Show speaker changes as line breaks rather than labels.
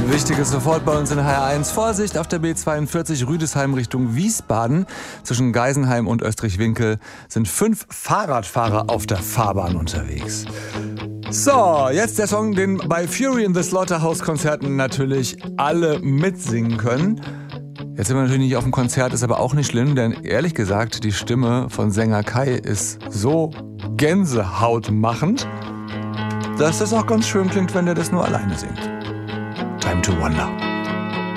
Wichtiges sofort bei uns in HR1. Vorsicht auf der B42 Rüdesheim Richtung Wiesbaden. Zwischen Geisenheim und Österreich-Winkel sind 5 Fahrradfahrer auf der Fahrbahn unterwegs. So, jetzt der Song, den bei Fury in the Slaughterhouse-Konzerten natürlich alle mitsingen können. Jetzt sind wir natürlich nicht auf dem Konzert, ist aber auch nicht schlimm, denn ehrlich gesagt, die Stimme von Sänger Kai ist so gänsehautmachend, dass das auch ganz schön klingt, wenn der das nur alleine singt. Time to Wonder.